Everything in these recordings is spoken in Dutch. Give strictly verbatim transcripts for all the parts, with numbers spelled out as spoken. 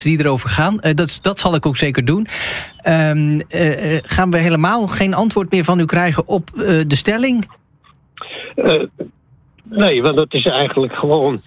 die erover gaan. Uh, dat, dat zal ik ook zeker doen. Um, uh, gaan we helemaal geen antwoord meer van u krijgen op uh, de stelling? Uh, nee, want het is eigenlijk gewoon...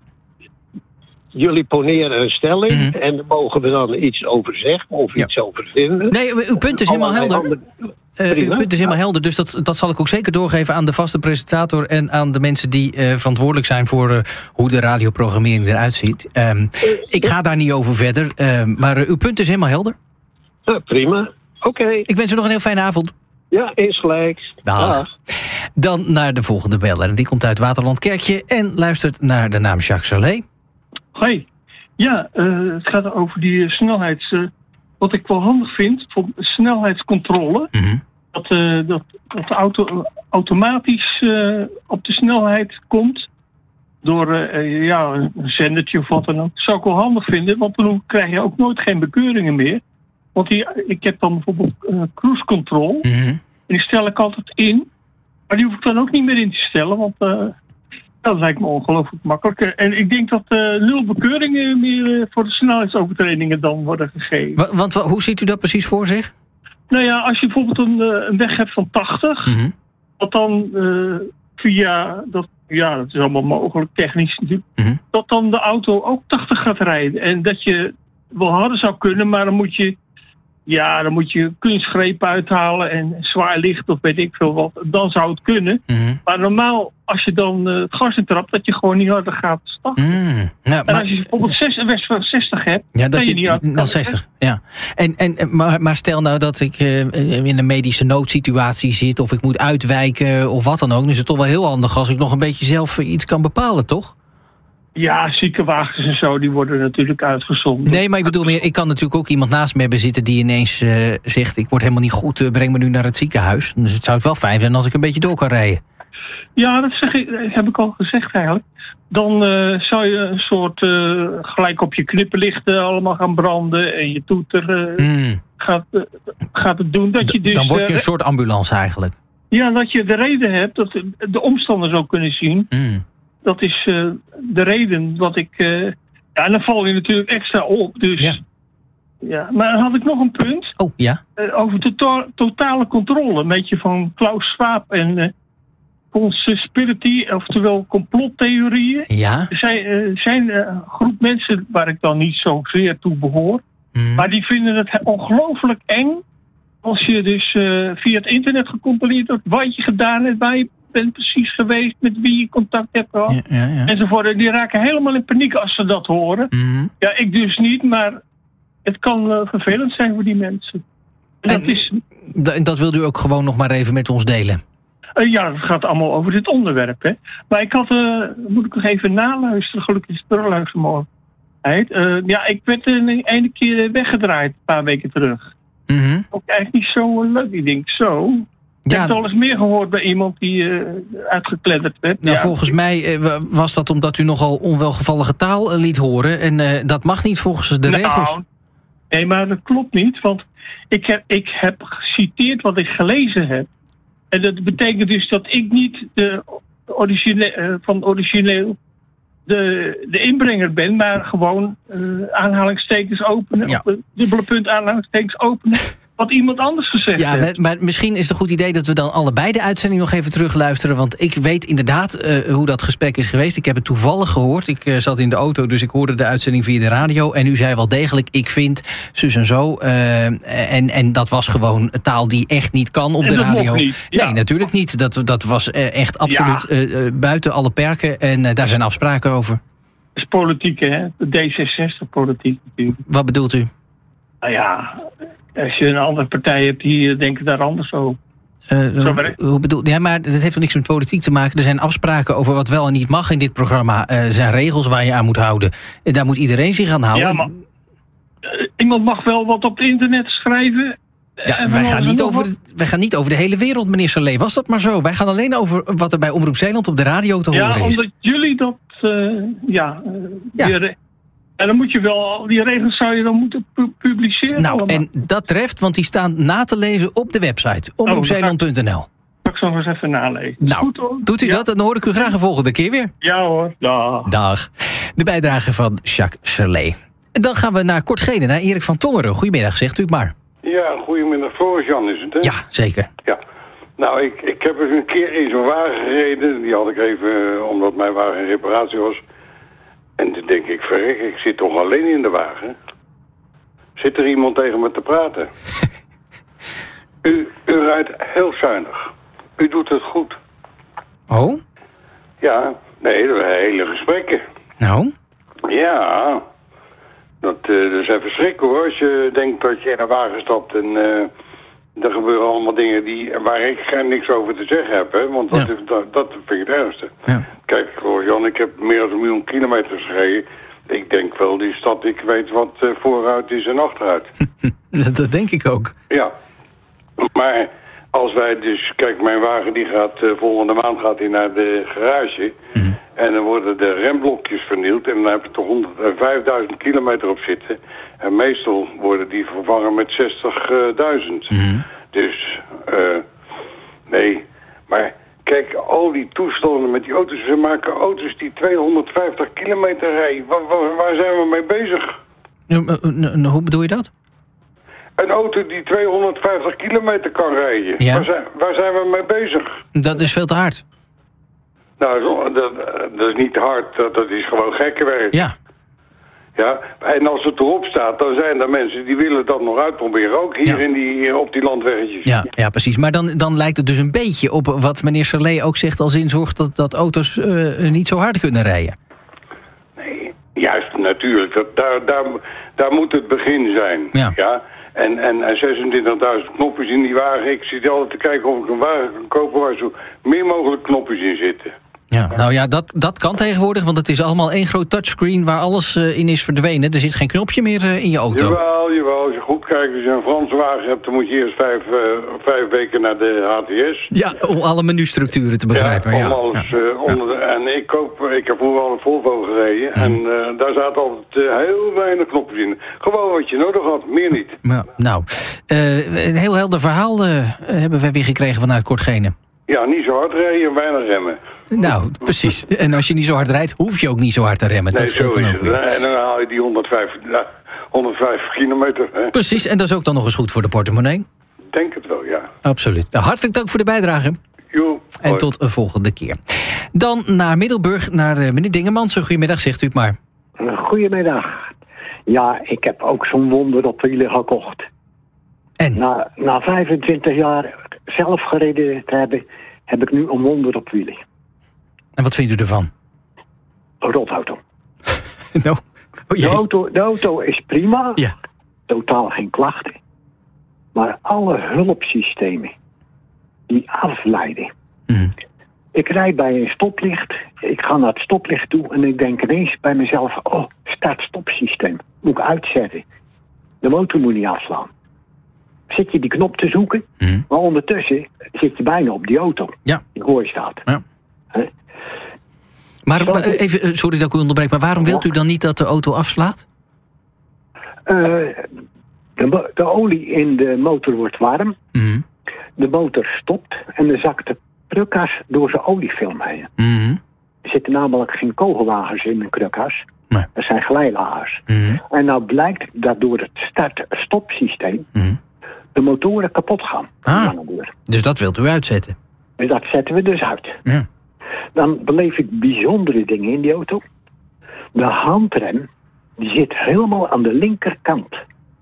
Jullie poneren een stelling mm-hmm. en daar mogen we dan iets over zeggen of ja. iets over vinden. Nee, uw punt is helemaal helder. Andere... Uh, uw punt is helemaal ja. helder, dus dat, dat zal ik ook zeker doorgeven aan de vaste presentator en aan de mensen die uh, verantwoordelijk zijn voor uh, hoe de radioprogrammering eruit ziet. Um, ik ga daar niet over verder, uh, maar uh, uw punt is helemaal helder. Ja, prima, oké. Okay. Ik wens u nog een heel fijne avond. Ja, insgelijks. Dag. Dag. Dan naar de volgende beller. En die komt uit Waterlandkerkje en luistert naar de naam Jacques Salé. Hoi. Ja, uh, het gaat over die uh, snelheids... Uh, wat ik wel handig vind, voor snelheidscontrole... Mm-hmm. Dat, uh, dat, dat de auto uh, automatisch uh, op de snelheid komt... door uh, ja, een zendertje of wat dan ook. Dat zou ik wel handig vinden, want dan krijg je ook nooit geen bekeuringen meer. Want die, ik heb dan bijvoorbeeld uh, cruise control... Mm-hmm. en die stel ik altijd in... maar die hoef ik dan ook niet meer in te stellen, want... Uh, Dat lijkt me ongelooflijk makkelijk. En ik denk dat uh, nul bekeuringen meer uh, voor de snelheidsovertredingen dan worden gegeven. Want, want hoe ziet u dat precies voor zich? Nou ja, als je bijvoorbeeld een, uh, een weg hebt van tachtig... Mm-hmm. dat dan uh, via... Dat, ja, dat is allemaal mogelijk, technisch natuurlijk... Mm-hmm. dat dan de auto ook tachtig gaat rijden. En dat je wel harder zou kunnen, maar dan moet je... Ja, dan moet je kunstgreep uithalen en zwaar licht of weet ik veel wat. Dan zou het kunnen. Mm-hmm. Maar normaal, als je dan uh, het gas intrapt, dat je gewoon niet harder gaat starten. Mm. Ja, en maar... als je bijvoorbeeld zes, een weg van zestig hebt, ja, dat je, je niet harder dan zestig, ja. En, en, maar, maar stel nou dat ik uh, in een medische noodsituatie zit of ik moet uitwijken of wat dan ook. Dan is het toch wel heel handig als ik nog een beetje zelf iets kan bepalen, toch? Ja, ziekenwagens en zo, die worden natuurlijk uitgezonden. Nee, maar ik bedoel meer, ik kan natuurlijk ook iemand naast me hebben zitten die ineens uh, zegt, ik word helemaal niet goed, uh, breng me nu naar het ziekenhuis. Dus het zou het wel fijn zijn als ik een beetje door kan rijden. Ja, dat zeg ik, heb ik al gezegd eigenlijk. Dan uh, zou je een soort uh, gelijk op je knipperlichten allemaal gaan branden en je toeter uh, mm. gaat, uh, gaat het doen. Dat je dus, dan word je een uh, soort ambulance eigenlijk. Ja, dat je de reden hebt, dat de, de omstanders ook kunnen zien. Mm. Dat is uh, de reden wat ik... Uh, ja, en dan val je natuurlijk extra op. Dus, ja. Ja. Maar dan had ik nog een punt. Oh, ja? Uh, over de to- totale controle. Een beetje van Klaus Schwab en uh, conspiracy, oftewel complottheorieën. Ja? Er zijn, uh, zijn uh, een groep mensen waar ik dan niet zo zeer toe behoor. Mm. Maar die vinden het ongelooflijk eng. Als je dus uh, via het internet gecontroleerd wordt, wat je gedaan hebt, waar je bent precies geweest, met wie je contact hebt gehad, ja, ja, ja. enzovoort. Die raken helemaal in paniek als ze dat horen. Mm-hmm. Ja, ik dus niet, maar het kan uh, vervelend zijn voor die mensen. En en dat is... D- dat wilde u ook gewoon nog maar even met ons delen? Uh, ja, het gaat allemaal over dit onderwerp, hè. Maar ik had, uh, moet ik nog even naluisteren, gelukkig is het terugluistermogelijkheid. Uh, ja, ik werd een ene keer weggedraaid, een paar weken terug. Mm-hmm. Ook eigenlijk niet zo leuk, ik denk zo... Ik ja. heb al eens meer gehoord bij iemand die uh, uitgekledderd werd. Nou, ja. Volgens mij uh, was dat omdat u nogal onwelgevallige taal uh, liet horen. En uh, dat mag niet volgens de nou, regels. Nee, maar dat klopt niet. Want ik heb, ik heb geciteerd wat ik gelezen heb. En dat betekent dus dat ik niet de origine, uh, van origineel de, de inbrenger ben. Maar gewoon uh, aanhalingstekens openen. Ja. Of dubbele punt aanhalingstekens openen. Wat iemand anders gezegd ja, heeft. Maar misschien is het een goed idee dat we dan allebei de uitzending nog even terugluisteren. Want ik weet inderdaad uh, hoe dat gesprek is geweest. Ik heb het toevallig gehoord. Ik uh, zat in de auto, dus ik hoorde de uitzending via de radio. En u zei wel degelijk, ik vind zus en zo. Uh, en, en dat was gewoon taal die echt niet kan op en de radio. Niet. Ja. Nee, natuurlijk niet. Dat, dat was uh, echt absoluut ja. uh, buiten alle perken. En uh, daar zijn afspraken over. Dat is politiek, hè? De D zesenzestig-politiek natuurlijk. Wat bedoelt u? Nou ja... Als je een andere partij hebt, die denken daar anders over. Uh, hoe, hoe bedoel, ja, maar dat heeft wel niks met politiek te maken. Er zijn afspraken over wat wel en niet mag in dit programma. Er uh, zijn regels waar je aan moet houden. En daar moet iedereen zich aan houden. Ja, maar uh, iemand mag wel wat op het internet schrijven. Ja, wij, gaan niet over de, wij gaan niet over de hele wereld, meneer Salé. Was dat maar zo? Wij gaan alleen over wat er bij Omroep Zeeland op de radio te ja, horen is. Ja, omdat jullie dat... Uh, ja, uh, ja. Die, en dan moet je wel, die regels zou je dan moeten pu- publiceren. Nou, allemaal. En dat treft, want die staan na te lezen op de website. omroep zeeland punt n l. Ik zal eens even nalezen. Nou, goed, doet u ja. dat? Dan hoor ik u graag een volgende keer weer. Ja hoor, dag. Dag. De bijdrage van Jacques Salé. Dan gaan we naar Kortgene, naar Erik van Tongeren. Goedemiddag, zegt u het maar. Ja, goedemiddag. Floris-Jan is het, hè? Ja, zeker. Ja. Nou, ik, ik heb eens een keer in zo'n wagen gereden. Die had ik even, uh, omdat mijn wagen in reparatie was. En toen denk ik, verrek, ik zit toch alleen in de wagen? Zit er iemand tegen me te praten? u, u rijdt heel zuinig. U doet het goed. Oh? Ja, nee, dat waren hele gesprekken. Nou? Ja, dat, uh, dat is even schrik hoor. Als je denkt dat je in een wagen stapt en uh, er gebeuren allemaal dingen die, waar ik geen niks over te zeggen heb. Hè? Want dat, ja. is, dat, dat vind ik het ergste. Ja. Kijk, Jan, ik heb meer dan een miljoen kilometers gereden. Ik denk wel die stad, ik weet wat uh, vooruit is en achteruit. Dat denk ik ook. Ja, maar als wij dus, kijk, mijn wagen die gaat, uh, volgende maand gaat hij naar de garage. Mm. En dan worden de remblokjes vernield en dan heb je toch honderdvijfduizend kilometer op zitten. En meestal worden die vervangen met zestigduizend. Mm. Dus, uh, nee, maar kijk, al die toestanden met die auto's, ze maken auto's die tweehonderdvijftig kilometer rijden. Waar, waar, waar zijn we mee bezig? Uh, hoe bedoel je dat? Een auto die tweehonderdvijftig kilometer kan rijden. Ja. Waar, zijn, waar zijn we mee bezig? Dat is veel te hard. Nou, dat, dat is niet hard. Dat, dat is gewoon gekkenwerk. Ja. Ja. En als het erop staat, dan zijn er mensen die willen dat nog uitproberen. Ook hier, ja. in die, op die landweggetjes. Ja, ja, precies. Maar dan, dan lijkt het dus een beetje op wat meneer Serlet ook zegt, als in zorgt dat, dat auto's uh, niet zo hard kunnen rijden. Nee, juist natuurlijk. Dat, daar, daar, daar moet het begin zijn. Ja. Ja? En, en, en zesentwintigduizend knopjes in die wagen. Ik zit altijd te kijken of ik een wagen kan kopen waar zo meer mogelijk knopjes in zitten. Ja, nou ja, dat, dat kan tegenwoordig, want het is allemaal één groot touchscreen waar alles uh, in is verdwenen. Er zit geen knopje meer uh, in je auto. Jawel, jawel. Als je goed kijkt, als je een Franse wagen hebt, dan moet je eerst vijf, uh, vijf weken naar de H T S. Ja, om alle menustructuren te begrijpen. Ja, om ja. alles ja. uh, onder de, en ik koop, ik heb vroeger al een Volvo gereden mm. en uh, daar zaten altijd uh, heel weinig knopjes in. Gewoon wat je nodig had, meer niet. Ja, nou, uh, een heel helder verhaal uh, hebben we weer gekregen vanuit Kortgene. Ja, niet zo hard rijden en weinig remmen. Nou, precies. En als je niet zo hard rijdt, hoef je ook niet zo hard te remmen. Nee, dat zo dan is ook het. weer. En dan haal je die honderdvijf kilometer. Hè? Precies, en dat is ook dan nog eens goed voor de portemonnee. Denk het wel, ja. Absoluut. Nou, hartelijk dank voor de bijdrage. Jo, en hoi. tot een volgende keer. Dan naar Middelburg, naar uh, meneer Dingemans. Goedemiddag, zegt u het maar. Goedemiddag. Ja, ik heb ook zo'n wonder op wielen gekocht. En? Na, na vijfentwintig jaar zelf gereden te hebben, heb ik nu een wonder op wielen. En wat vindt u ervan? Een rotauto. nou, oh de, auto, de auto is prima. Ja. Totaal geen klachten. Maar alle hulpsystemen die afleiden. Mm. Ik rijd bij een stoplicht. Ik ga naar het stoplicht toe en ik denk ineens bij mezelf, oh, start-stop systeem. Moet ik uitzetten. De motor moet niet afslaan. Zit je die knop te zoeken, mm. maar ondertussen zit je bijna op die auto. Ja. Die hoor staat. Ja. Huh? Maar Zo, even, sorry dat ik u onderbreek, maar waarom wilt u dan niet dat de auto afslaat? Uh, de, de olie in de motor wordt warm. Mm. De motor stopt en dan zakt de krukkas door zijn oliefilm heen. Mm. Er zitten namelijk geen kogellagers in een krukkas. Nee. Dat zijn glijlagers. Mm. En nou blijkt dat door het start-stop systeem mm. de motoren kapot gaan. Ah, dus dat wilt u uitzetten? En dat zetten we dus uit. Ja. Dan beleef ik bijzondere dingen in die auto. De handrem die zit helemaal aan de linkerkant.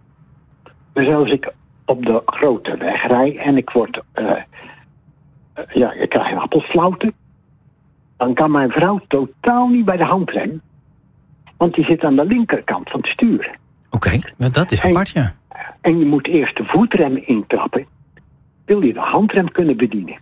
Dus als ik op de grote weg rijd en ik word, uh, uh, ja, ik krijg een appelflauwte, dan kan mijn vrouw totaal niet bij de handrem, want die zit aan de linkerkant van het stuur. Oké, okay, dat is apart, ja. En je moet eerst de voetrem intrappen, wil je de handrem kunnen bedienen.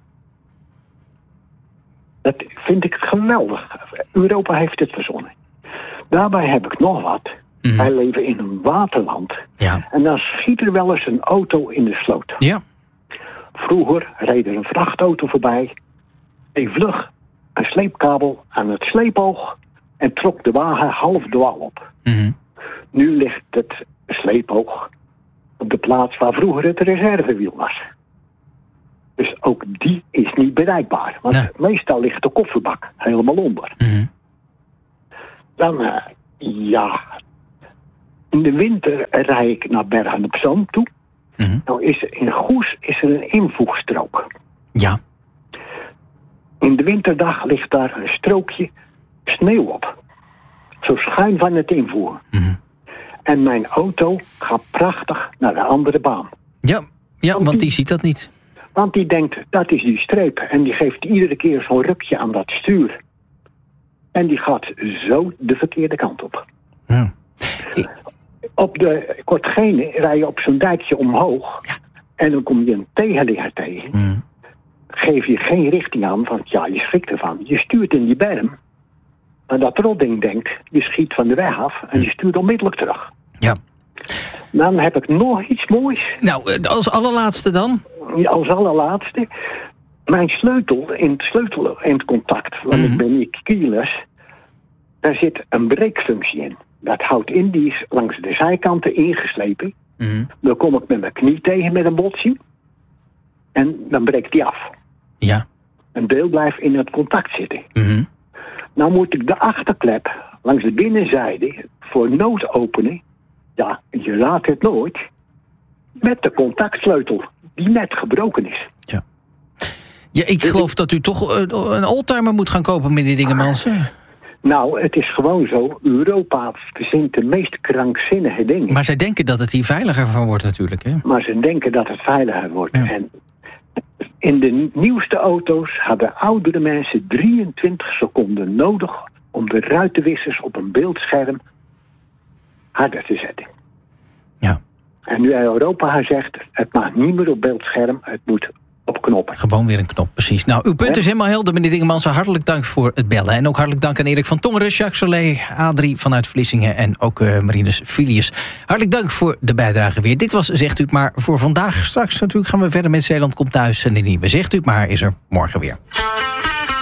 Dat vind ik geweldig. Europa heeft het verzonnen. Daarbij heb ik nog wat. Mm. Wij leven in een waterland. Ja. En dan schiet er wel eens een auto in de sloot. Ja. Vroeger reed er een vrachtauto voorbij. Een vlug een sleepkabel aan het sleepoog. En trok de wagen half de wal op. Mm-hmm. Nu ligt het sleepoog op de plaats waar vroeger het reservewiel was. Dus ook die is niet bereikbaar. Want nee. meestal ligt de kofferbak helemaal onder. Mm-hmm. Dan, uh, ja... In de winter rijd ik naar Bergen op Zoom toe. Mm-hmm. Nou is er in Goes is er een invoegstrook. Ja. In de winterdag ligt daar een strookje sneeuw op. Zo schuin van het invoer. Mm-hmm. En mijn auto gaat prachtig naar de andere baan. Ja, ja want, want die, die ziet dat niet. Want die denkt, dat is die streep. En die geeft iedere keer zo'n rukje aan dat stuur. En die gaat zo de verkeerde kant op. Ja. Op de Kortgene rij je op zo'n dijkje omhoog. Ja. En dan kom je een tegenligger tegen. Mm. Geef je geen richting aan, want ja, je schrikt ervan. Je stuurt in die berm. En dat rodding denkt, je schiet van de weg af en je stuurt onmiddellijk terug. Ja. Dan heb ik nog iets moois. Nou, als allerlaatste dan? Als allerlaatste. Mijn sleutel in het sleutel in het contact, want mm-hmm. ik ben niet keyless. Daar zit een breekfunctie in. Dat houdt in, die is langs de zijkanten ingeslepen. Mm-hmm. Dan kom ik met mijn knie tegen met een botsing. En dan breekt die af. Ja. Een deel blijft in het contact zitten. Mm-hmm. Nou moet ik de achterklep langs de binnenzijde voor nood openen. Ja, je raadt het nooit. Met de contactsleutel die net gebroken is. Ja. Ja, ik dus geloof ik... dat u toch een oldtimer moet gaan kopen met die dingen, Mansen. Nou, het is gewoon zo. Europa verzint de meest krankzinnige dingen. Maar zij denken dat het hier veiliger van wordt natuurlijk, hè? Maar ze denken dat het veiliger wordt. Ja. En in de nieuwste auto's hadden oudere mensen drieëntwintig seconden nodig om de ruitenwissers op een beeldscherm harder te zetten. Ja. En nu Europa zegt, het mag niet meer op beeldscherm, het moet op knoppen. Gewoon weer een knop, precies. Nou, uw punt is helemaal helder, meneer Dingemans. Hartelijk dank voor het bellen. En ook hartelijk dank aan Erik van Tongeren, Jacques Solé, Adrie vanuit Vlissingen en ook uh, Marinus Filius. Hartelijk dank voor de bijdrage weer. Dit was Zegt u het maar voor vandaag. Straks natuurlijk gaan we verder met Zeeland komt thuis. En de nieuwe Zegt u het maar is er morgen weer.